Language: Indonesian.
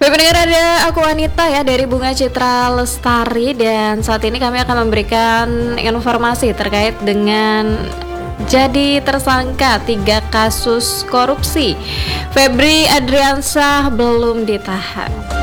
Baik pendengar, ada aku Wanita ya dari Bunga Citra Lestari, dan saat ini kami akan memberikan informasi terkait dengan jadi tersangka 3 kasus korupsi. Febri Adriansyah belum ditahan.